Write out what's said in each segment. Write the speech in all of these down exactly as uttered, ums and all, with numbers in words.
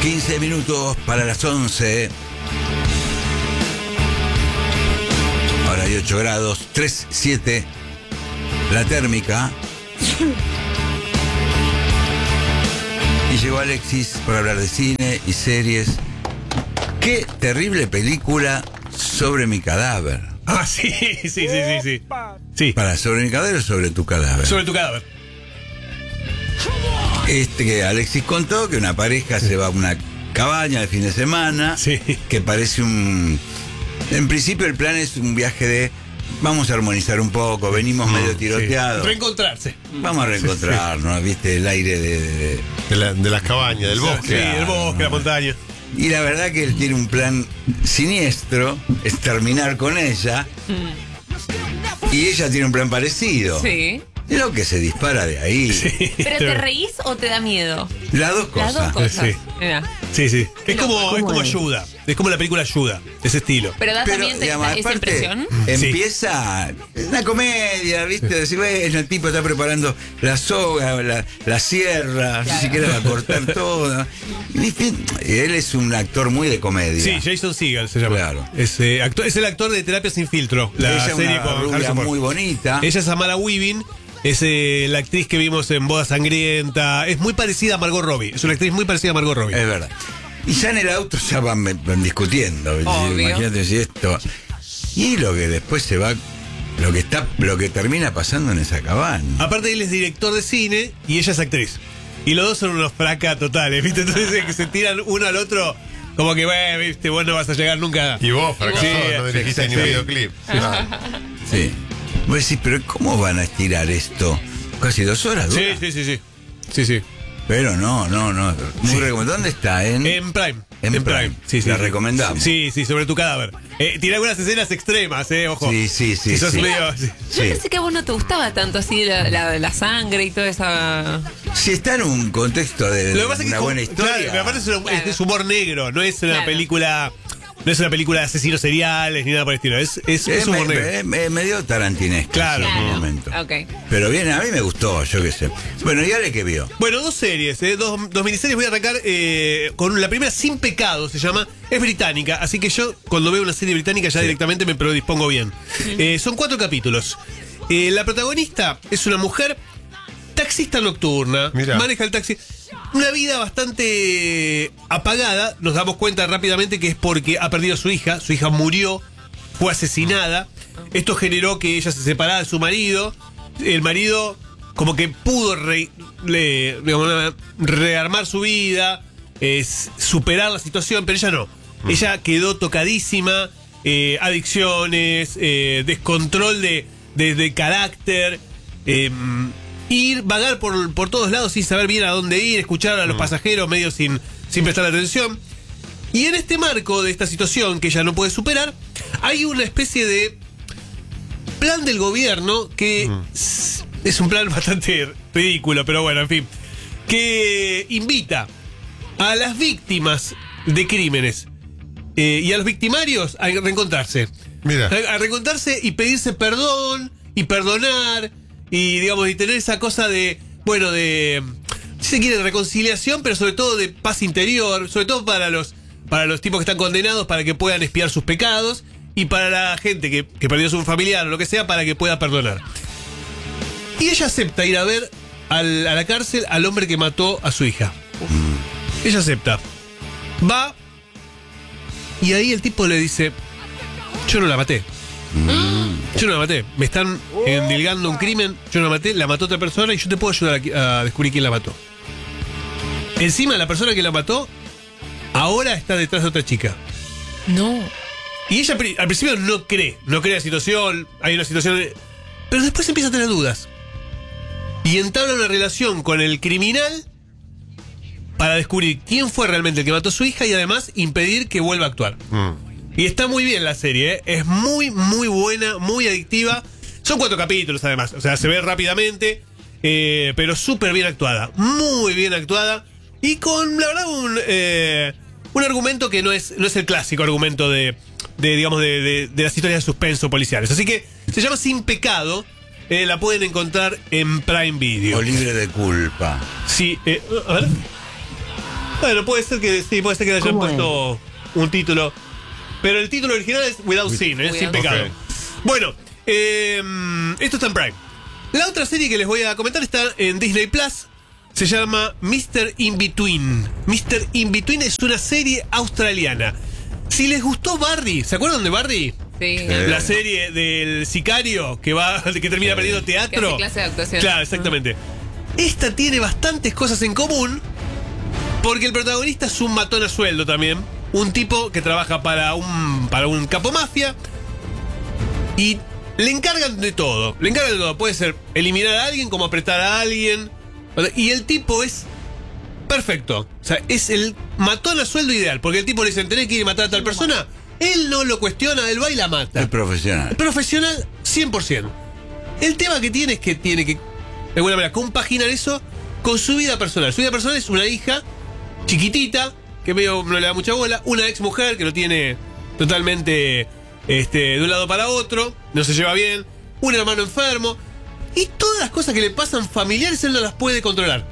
quince minutos para las once. Ahora hay ocho grados, tres, siete. La térmica. Y llegó Alexis para hablar de cine y series. Qué terrible película sobre mi cadáver. Ah, sí, sí, sí, sí, sí. Sí. ¿Para sobre mi cadáver o sobre tu cadáver? Sobre tu cadáver. Este que Alexis contó que una pareja se va a una cabaña de fin de semana. Sí. Que parece un... En principio el plan es un viaje de... Vamos a armonizar un poco, venimos medio tiroteados. Sí. Reencontrarse. Vamos a reencontrarnos, sí, sí. ¿Viste? El aire de... De, de, la, de las cabañas, del bosque. Sí, del bosque, la montaña. Y la verdad que él tiene un plan siniestro, es terminar con ella. Mm. Y ella tiene un plan parecido. Sí. Lo que se dispara de ahí. Sí. ¿Pero te reís o te da miedo? Las dos cosas. Las dos cosas. Sí. Mira. Sí, sí. Es como, ¿Cómo es como es? Ayuda. Es como la película Ayuda, de ese estilo. Pero da Pero, también te- digamos, esa aparte, impresión. empieza una comedia, ¿viste? Decir, bueno, el tipo está preparando la soga, la, la sierra, Claro. ni siquiera va a cortar todo. Y, él es un actor muy de comedia. Sí, Jason Segel se llama. Claro. Es, eh, actor, es el actor de Terapia Sin Filtro, la Ella es serie una con rubia Harrison Ford. muy bonita. Ella es Amara Weaving, es eh, la actriz que vimos en Boda Sangrienta. Es muy parecida a Margot Robbie. Es una actriz muy parecida a Margot Robbie. Es verdad. Y ya en el auto ya van, van discutiendo. Obvio. Imagínate si esto. Y lo que después se va. Lo que está, lo que termina pasando en esa cabaña. Aparte, él es director de cine y ella es actriz. Y los dos son unos fracas totales, ¿viste? Entonces que se tiran uno al otro. Como que, bueno, viste, vos no vas a llegar nunca. Y vos, fracasó, Sí, no dirigiste sí, ni un sí. videoclip. Sí. Vos decís, pero ¿cómo van a estirar esto? Casi dos horas dura. Sí, sí, sí, sí. Sí, sí. Pero no, no, no. Muy Sí. recomendable. ¿Dónde está? En, En Prime. En Prime. Sí, sí. La sí. recomendamos. Sí, sí, sobre tu cadáver. Eh, tiene algunas escenas extremas, eh, ojo. Sí, sí, sí, Si sos sí. medio- sí. Yo Sí. pensé que a vos no te gustaba tanto así la, la, la sangre y toda esa... Si está en un contexto de, Lo que pasa es que una es buena como- historia. Claro, pero aparte es, una- Claro. es humor negro, no es una Claro. película. No es una película de asesinos seriales ni nada por el estilo. Es, es, Eh, es humor me, negro. me- me dio tarantinesco Claro. en Claro. un momento. Ok. Pero bien, a mí me gustó, yo qué sé. Bueno, ¿y Ale qué vio? Bueno, dos series, eh, dos, dos miniseries. Voy a arrancar eh, con la primera, Sin Pecado, se llama. Es británica, así que yo cuando veo una serie británica ya Sí. directamente me predispongo bien. Eh, son cuatro capítulos. Eh, la protagonista es una mujer taxista nocturna, Mirá. maneja el taxi. Una vida bastante apagada. Nos damos cuenta rápidamente que es porque ha perdido a su hija. Su hija murió, fue asesinada. Esto generó que ella se separara de su marido. El marido como que pudo re- le- digamos, rearmar su vida, es, superar la situación, pero ella no. Ella quedó tocadísima, eh, adicciones, eh, descontrol de, de, de carácter, eh, ir, vagar por, por todos lados sin saber bien a dónde ir, escuchar a los pasajeros medio sin, sin prestar atención. Y en este marco de esta situación que ella no puede superar, hay una especie de plan del gobierno que s- es un plan bastante ridículo, pero bueno, en fin, que invita a las víctimas de crímenes eh, y a los victimarios a reencontrarse. Mira. A, a reencontrarse y pedirse perdón y perdonar y, digamos, y tener esa cosa de, bueno, de, si se quiere, reconciliación, pero sobre todo de paz interior, sobre todo para los, para los tipos que están condenados, para que puedan expiar sus pecados, y para la gente que, que perdió a su familiar o lo que sea, para que pueda perdonar. Y ella acepta ir a ver al- a la cárcel al hombre que mató a su hija. Ella acepta. Va, y ahí el tipo le dice, yo no la maté. Yo no la maté. Me están endilgando un crimen. Yo no la maté, la mató otra persona y yo te puedo ayudar a, a descubrir quién la mató. Encima, la persona que la mató ahora está detrás de otra chica. No. Y ella pri- al principio no cree, no cree la situación, hay una situación... de- pero después empieza a tener dudas. Y entabla una relación con el criminal para descubrir quién fue realmente el que mató a su hija y además impedir que vuelva a actuar. Mm. Y está muy bien la serie, ¿eh? Es muy, muy buena, muy adictiva. Son cuatro capítulos además, o sea, se ve rápidamente, eh, pero súper bien actuada, muy bien actuada. Y con, la verdad, un, eh, un argumento que no es, no es el clásico argumento de, de digamos, de, de, de las historias de suspenso policiales. Así que se llama Sin Pecado, eh, la pueden encontrar en Prime Video. O libre de culpa. Sí, eh, a ver. Bueno, puede ser que sí, puede ser que le hayan ¿Cómo puesto un título. Pero el título original es Without Sin, ¿eh? Without Sin pecado. Ok. Bueno, eh, esto está en Prime. La otra serie que les voy a comentar está en Disney Plus. Se llama mister In-Between. mister In-Between es una serie australiana. Si les gustó Barry, ¿se acuerdan de Barry? Sí. La serie del sicario que va, que termina perdiendo teatro. Que hace clase de actuación. Claro, exactamente. Esta tiene bastantes cosas en común. Porque el protagonista es un matón a sueldo también. Un tipo que trabaja para un, para un capo mafia. Y le encargan de todo. Le encargan de todo. Puede ser eliminar a alguien, como apretar a alguien. Y el tipo es perfecto. O sea, es el matón a sueldo ideal. Porque el tipo le dicen, tenés que ir a matar a tal persona. Él no lo cuestiona, él va y la mata. Es profesional. Profesional cien por ciento. El tema que tiene es que tiene que, de alguna manera, compaginar eso con su vida personal. Su vida personal es una hija chiquitita, que medio no le da mucha bola. Una ex mujer que lo tiene totalmente este, de un lado para otro. No se lleva bien. Un hermano enfermo. Y todas las cosas que le pasan familiares él no las puede controlar.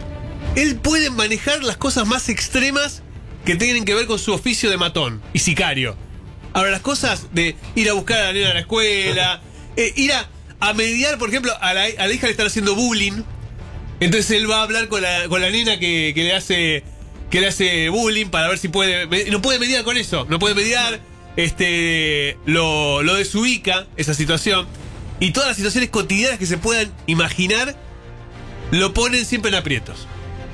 Él puede manejar las cosas más extremas que tienen que ver con su oficio de matón y sicario. Ahora, las cosas de ir a buscar a la nena a la escuela, eh, ir a, a mediar, por ejemplo, a la, a la hija le están haciendo bullying. Entonces él va a hablar con la, con la nena que, que le hace que le hace bullying para ver si puede. No puede mediar con eso, no puede mediar. Este lo, lo desubica, esa situación. Y todas las situaciones cotidianas que se puedan imaginar lo ponen siempre en aprietos.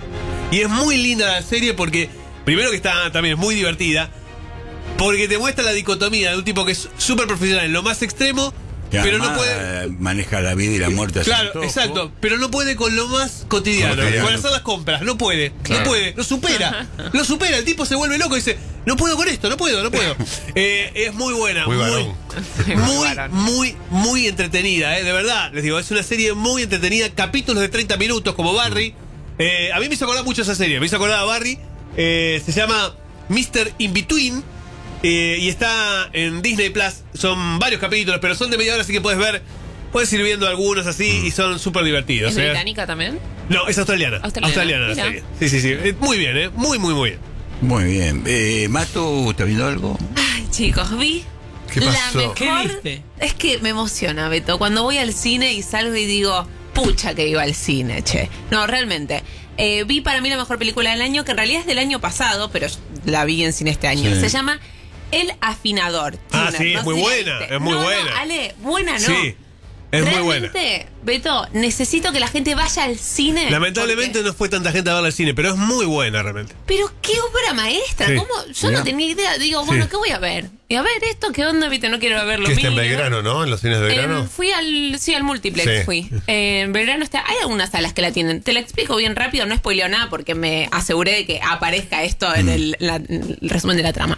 Y es muy linda la serie porque, primero que está también es muy divertida, porque te muestra la dicotomía de un tipo que es súper profesional en lo más extremo, Que pero no además, puede... eh, maneja la vida y la muerte. a su Claro, antojo. exacto, pero no puede con lo más cotidiano, Cotidiano. con hacer las compras, no puede, Claro. no puede, lo supera, lo supera, el tipo se vuelve loco y dice, no puedo con esto, no puedo, no puedo. Eh, es muy buena, Muy muy, varón. muy, muy, muy entretenida, eh, de verdad, les digo, es una serie muy entretenida, capítulos de treinta minutos como Barry. Eh, a mí me hizo acordar mucho esa serie, me hizo acordar a Barry, eh, se llama mister In-Between. Eh, y está en Disney Plus. Son varios capítulos, pero son de media hora, así que puedes ver, puedes ir viendo algunos así y son súper divertidos. ¿Es ¿eh? británica también? No, es australiana. Australiana. la Mira. serie. Sí, sí, sí. Eh, Muy bien, ¿eh? Muy, muy, muy bien. Muy bien. Eh, Mato, ¿estás viendo algo? Ay, chicos, vi ¿Qué la pasó? mejor. ¿Qué viste? Es que me emociona, Beto. Cuando voy al cine y salgo y digo, pucha que iba al cine, che. No, realmente. Eh, vi para mí la mejor película del año, que en realidad es del año pasado, pero la vi en cine este año. Sí. Se llama El Afinador. Ah, Tuner, sí, no es muy sé si la buena, viste. es muy No, no, buena. Ale, buena no. Sí, es muy buena. Realmente, Beto, necesito que la gente vaya al cine. Lamentablemente porque- no fue tanta gente a verla al cine, pero es muy buena realmente. Pero qué obra maestra. Sí. ¿Cómo? Yo Mirá. no tenía idea. Digo, bueno, Sí. ¿qué voy a ver? Y a ver esto, ¿qué onda? Viste, no quiero ver lo Que está en mío. Belgrano, ¿no? En los cines de Belgrano. Eh, fui al, sí, al multiplex Sí. fui. Eh, en Belgrano está, hay algunas salas que la tienen. Te la explico bien rápido, no spoileo nada porque me aseguré de que aparezca esto en el, la- el resumen de la trama.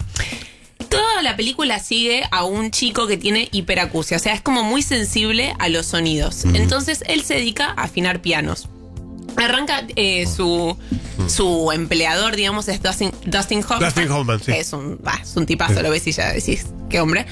Toda la película sigue a un chico que tiene hiperacusia, o sea, es como muy sensible a los sonidos. Entonces él se dedica a afinar pianos. Arranca eh, su, su empleador, digamos, es Dustin, Dustin Hoffman. Dustin Hoffman, sí. Que es un, bah, es un tipazo, lo ves y ya decís, qué hombre.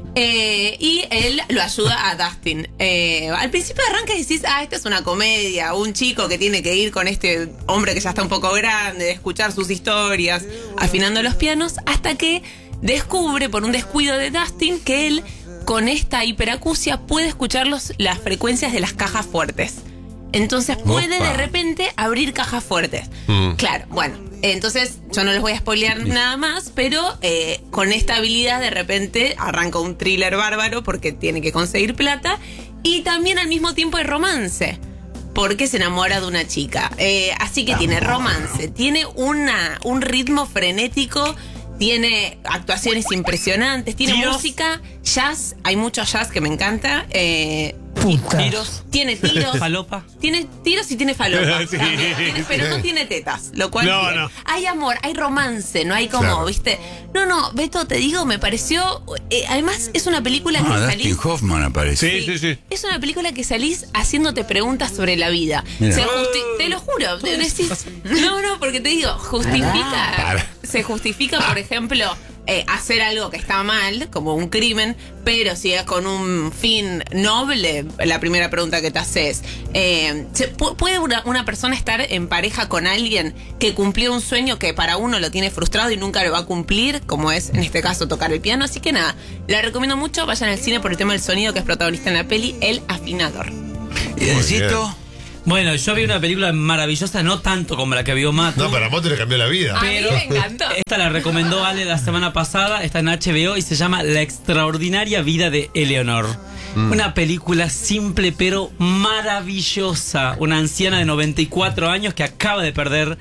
Eh, y él lo ayuda a Dustin. Eh, al principio arranca y decís, ah, esta es una comedia, un chico que tiene que ir con este hombre que ya está un poco grande, de escuchar sus historias, afinando los pianos, hasta que descubre por un descuido de Dustin que él, con esta hiperacusia, puede escuchar los, las frecuencias de las cajas fuertes. Entonces puede Opa. de repente abrir cajas fuertes. Mm. Claro, bueno. Entonces yo no les voy a spoilear nada más, pero eh, con esta habilidad de repente arranca un thriller bárbaro porque tiene que conseguir plata y también al mismo tiempo hay romance. Porque se enamora de una chica. Eh, así que tiene romance, tiene una, un ritmo frenético, tiene actuaciones impresionantes, tiene ¿Tiros? música, jazz, hay mucho jazz que me encanta. Eh, Tiros. tiene tiros. Falopa. Tiene tiros y tiene falopa. Sí. También tiene- pero no tiene tetas, lo cual No, bien. no. Hay amor, hay romance, no hay como, Claro. ¿viste? No, no, Beto, te digo, me pareció. eh, además, es una película Ah, que Dustin salís. Hoffman aparece. Sí, sí, sí. Es una película que salís haciéndote preguntas sobre la vida. Mira. Se justi- te lo juro. te decís- no, no, porque te digo, justifica. Para. Se justifica, por ejemplo, eh, hacer algo que está mal, como un crimen, pero si es con un fin noble, la primera pregunta que te haces, eh, ¿puede una, una persona estar en pareja con alguien que cumplió un sueño que para uno lo tiene frustrado y nunca lo va a cumplir, como es en este caso tocar el piano? Así que nada, la recomiendo mucho, vayan al cine por el tema del sonido que es protagonista en la peli, El Afinador. ¿Y Encito? Bueno, yo vi una película maravillosa, no tanto como la que vio Matu. No, pero a Moto le cambió la vida. Pero a mí me encantó. Esta la recomendó Ale la semana pasada, está en H B O y se llama La extraordinaria vida de Eleanor. Mm. Una película simple pero maravillosa. Una anciana de noventa y cuatro años que acaba de perder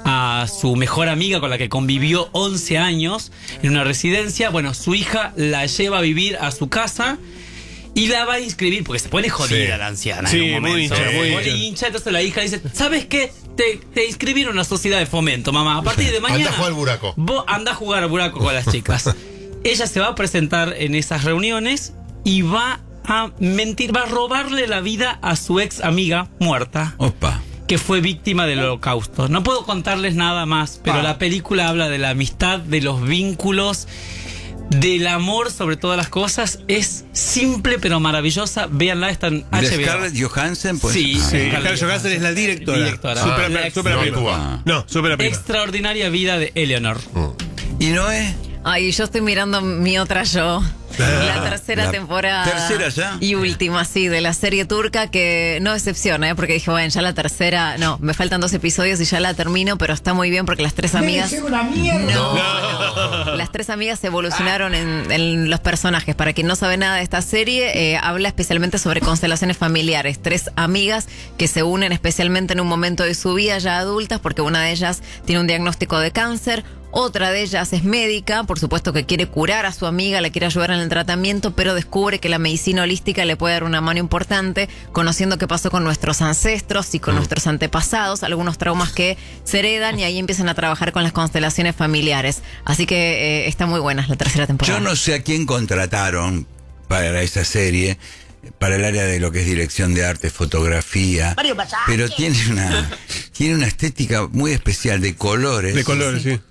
a su mejor amiga con la que convivió once años en una residencia. Bueno, su hija la lleva a vivir a su casa y la va a inscribir, porque se pone jodida Sí. la anciana. Sí, en un momento. muy hincha, Se muy pone hincha. hincha. Entonces la hija dice, ¿sabes qué? Te, te inscribí en una sociedad de fomento, mamá. A partir de mañana Andá a jugar al buraco. vos andá a jugar al buraco con las chicas. Ella se va a presentar en esas reuniones y va a mentir, va a robarle la vida a su ex amiga muerta, Opa. que fue víctima del holocausto. No puedo contarles nada más, pero Ah. la película habla de la amistad, de los vínculos, del amor sobre todas las cosas. Es simple pero maravillosa. Véanla, está en ¿De H B O. Scarlett Johansson? Pues, Sí, ah, Sí, Scarlett Scarlett Johansson es la directora. Directora. Super, Ah, super no prima. actúa. No, super prima. Extraordinaria vida de Eleanor. ¿Y Noé? Ay, yo estoy mirando mi otra yo. La tercera La temporada. tercera ya. Y última, sí, de la serie turca, que no decepciona, ¿eh? Porque dije, bueno, ya la tercera, no, me faltan dos episodios y ya la termino, pero está muy bien porque las tres amigas. No, no. Las tres amigas evolucionaron en, en los personajes. Para quien no sabe nada de esta serie, eh, habla especialmente sobre constelaciones familiares. Tres amigas que se unen especialmente en un momento de su vida ya adultas, porque una de ellas tiene un diagnóstico de cáncer. Otra de ellas es médica, por supuesto que quiere curar a su amiga, la quiere ayudar en el tratamiento, pero descubre que la medicina holística le puede dar una mano importante, conociendo qué pasó con nuestros ancestros y con nuestros antepasados, algunos traumas que se heredan, y ahí empiezan a trabajar con las constelaciones familiares. Así que eh, está muy buena la tercera temporada. Yo no sé a quién contrataron para esa serie, para el área de lo que es dirección de arte, fotografía, pero tiene una, tiene una estética muy especial de colores. De colores, sí.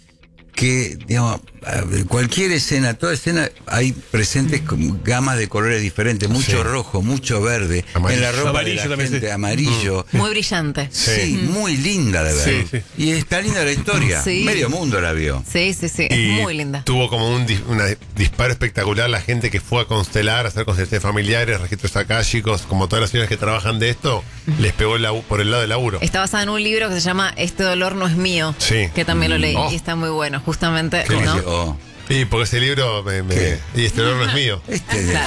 Que, digamos, cualquier escena, toda escena, hay presentes como gamas de colores diferentes, mucho Sí. rojo, mucho verde, Amarillo. en la ropa Amarillo de la también, gente, sí. amarillo. Muy brillante. Sí, muy linda de ver. Sí, sí. Y está linda la historia. Sí. Medio mundo la vio. Sí, sí, sí, es Y muy linda. tuvo como un dis- una disparo espectacular la gente que fue a constelar, a hacer constelaciones familiares, registros akáshicos, como todas las señoras que trabajan de esto, les pegó el lau- por el lado del laburo. Está basada en un libro que se llama Este dolor no es mío, Sí. que también lo leí Oh. y está muy bueno, justamente, Como ¿no? dice, oh, Sí, porque ese libro me, me- ¿Qué? y este no es mío. este No,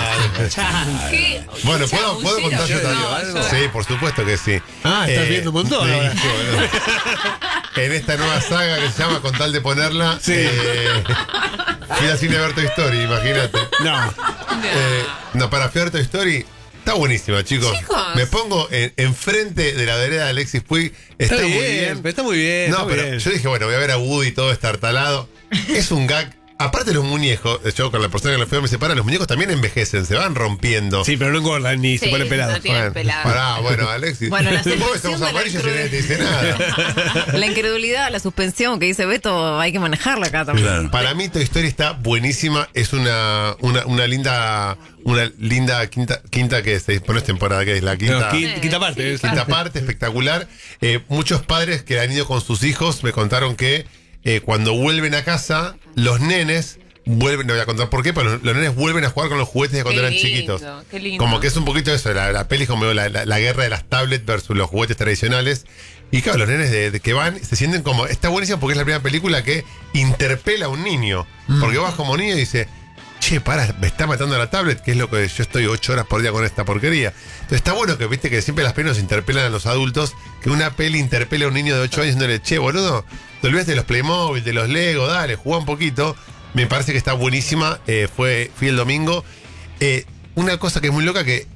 ¿Qué? bueno, ¿puedo, ¿puedo Chamullero. contar yo Yo también? digo algo. Sí, por supuesto que sí. Ah, estás viendo un montón sí, ahora. bueno. En esta nueva saga que se llama Con tal de ponerla, Sí. eh, fui al cine a ver Toy Story, imagínate. No. Eh, no, para fui a ver Toy Story, está buenísima, chicos. Chicos. Me pongo en- enfrente de la vereda de Alexis Puig, está, Está muy bien, bien. está muy bien. No, está pero bien. yo dije, bueno, voy a ver a Woody todo estartalado. Es un gag. Aparte los muñecos, yo con la persona que lo fui a me separa, los muñecos también envejecen, se van rompiendo. Sí, pero no engordan ni se Sí, ponen pelados. no tiene- Bueno, pelado. pará, bueno, Alexis. Bueno, la Vos selección estamos de la amarillos y cruz. nadie te dice nada. La incredulidad, la suspensión que dice Beto, hay que manejarla acá también. claro. Para mí Toy Story está buenísima, es una, una, una linda una linda quinta, quinta que se dispone esta temporada, que es la quinta. No, quinta, quinta parte. es- Quinta parte, espectacular. Eh, muchos padres que han ido con sus hijos me contaron que eh, cuando vuelven a casa, los nenes vuelven, no voy a contar por qué, pero los, los nenes vuelven a jugar con los juguetes de cuando Qué eran lindo, chiquitos. qué lindo. Como que es un poquito eso, la, la peli es como la, la- la guerra de las tablets versus los juguetes tradicionales. Y claro, los nenes de, de que van se sienten como, está buenísimo porque es la primera película que interpela a un niño. Porque vas como niño y dice, che, para, me está matando la tablet, que es lo que yo estoy ocho horas por día con esta porquería. Entonces está bueno que viste que siempre las pelis nos interpelan a los adultos, que una peli interpele a un niño de ocho años diciéndole, che, boludo, te olvidaste de los Playmobil, de los Lego, dale, juega un poquito. Me parece que está buenísima, eh, fue, fui el domingo. Eh, una cosa que es muy loca, que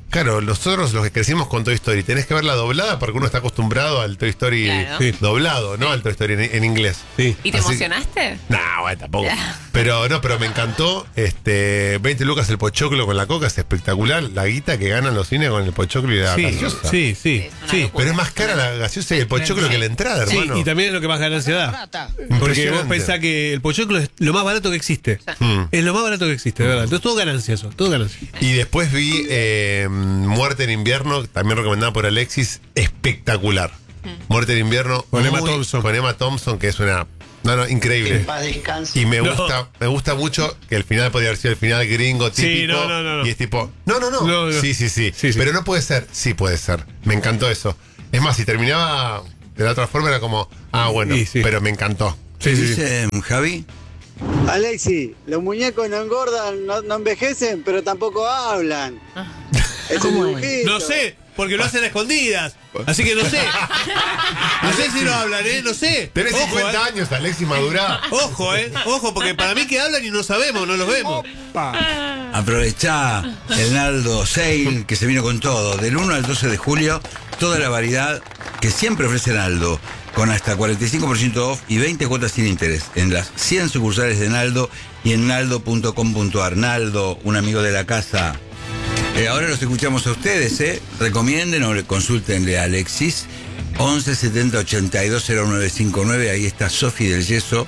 claro, nosotros los que crecimos con Toy Story, tenés que verla doblada porque uno está acostumbrado al Toy Story Claro. Sí. doblado, ¿no? Al Toy Story en, en inglés. Sí. ¿Y te Así- emocionaste? No, bueno, tampoco. Ya. Pero no, pero me encantó. Este, veinte lucas el pochoclo con la coca, es espectacular. La guita que ganan los cines con el pochoclo y la Sí, gaseosa. sí, sí, Es una sí. locura. Pero es más cara la gaseosa y el pochoclo que la entrada, Sí, hermano. y también es lo que más ganancia da. Porque vos Impresionante. pensás que el pochoclo es lo más barato que existe. Mm. Es lo más barato que existe, de verdad. Entonces todo ganancia eso, todo ganancia. Y después vi eh, Muerte en invierno, también recomendada por Alexis, espectacular. Muerte en invierno Con Emma muy- Thompson. Con Emma Thompson, que es una. No, no, increíble. Y me No. gusta, me gusta mucho que el final podría haber sido el final gringo Sí, típico. no, no, no, no. Y es tipo, no, no, no. No, no. Sí, sí, sí, Sí, sí. Pero no puede ser. Sí puede ser. Me encantó eso. Es más, si terminaba de la otra forma era como, ah, bueno, Sí, sí. pero me encantó. Sí, ¿Qué sí, sí. dice Javi? Alexi, los muñecos no engordan, no, no envejecen, pero tampoco hablan. Es un dibujito. No sé, porque lo hacen a escondidas. Así que no sé. No sé si lo hablan, ¿eh? No sé. Tenés Ojo, cincuenta ¿eh? años, Alexis Madurá. Ojo, ¿eh? Ojo, porque para mí que hablan y no sabemos, no los vemos. Aprovechá el Naldo Sale, que se vino con todo. Del uno al doce de julio, toda la variedad que siempre ofrece Naldo, con hasta cuarenta y cinco por ciento off y veinte cuotas sin interés en las cien sucursales de Naldo y en naldo punto com punto ar. Naldo, un amigo de la casa. Eh, ahora los escuchamos a ustedes, ¿eh? Recomienden o consultenle a Alexis. once setenta ochenta y dos cero nueve cincuenta y nueve. Ahí está Sofi del Yeso,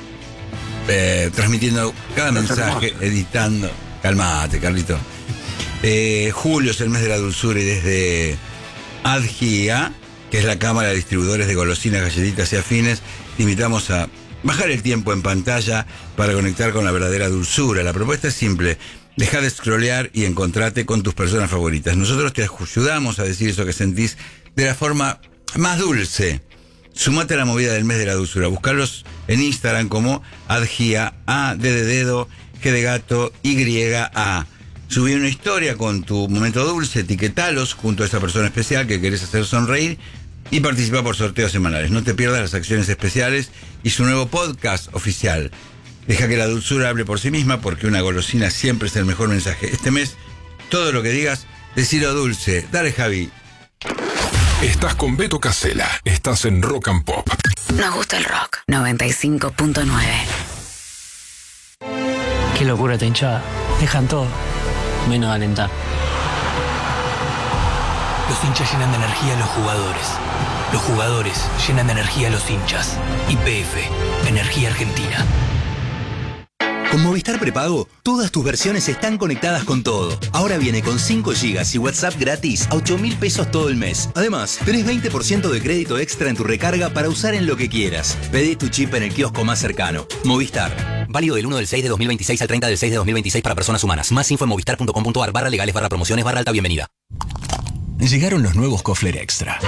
eh, transmitiendo cada mensaje, editando. Calmate, Carlito. Eh, julio es el mes de la dulzura y desde Adgia, que es la Cámara de Distribuidores de Golosinas, Galletitas y Afines, te invitamos a bajar el tiempo en pantalla para conectar con la verdadera dulzura. La propuesta es simple. Deja de scrollear y encontrate con tus personas favoritas. Nosotros te ayudamos a decir eso que sentís de la forma más dulce. Sumate a la movida del mes de la dulzura. Buscarlos en Instagram como Adgia, A, D de dedo, G de gato, Y, A. Subí una historia con tu momento dulce, etiquetalos junto a esa persona especial que querés hacer sonreír y participa por sorteos semanales. No te pierdas las acciones especiales y su nuevo podcast oficial. Deja que la dulzura hable por sí misma, porque una golosina siempre es el mejor mensaje. Este mes, todo lo que digas, decilo dulce. Dale, Javi. Estás con Beto Casella. Estás en Rock and Pop. Nos gusta el rock. noventa y cinco punto nueve. Qué locura esta hinchada. Dejan todo, menos alentar. Los hinchas llenan de energía a los jugadores. Los jugadores llenan de energía a los hinchas. Y P F, Energía Argentina. Con Movistar Prepago, todas tus versiones están conectadas con todo. Ahora viene con cinco gigas y WhatsApp gratis a ocho mil pesos todo el mes. Además, tenés veinte por ciento de crédito extra en tu recarga para usar en lo que quieras. Pedí tu chip en el kiosco más cercano. Movistar. Válido del uno del seis de dos mil veintiséis al treinta del seis de dos mil veintiséis para personas humanas. Más info en movistar punto com punto ar barra legales barra promociones barra alta bienvenida. Llegaron los nuevos Kofler Extra.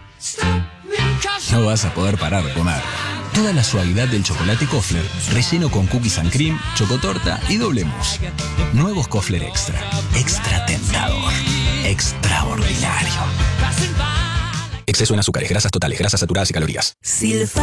No vas a poder parar de comer. Toda la suavidad del chocolate Kofler, relleno con cookies and cream, chocotorta y doble mousse. Nuevos Kofler Extra. Extra tentador. Extraordinario. Exceso en azúcares, grasas totales, grasas saturadas y calorías. Silfa.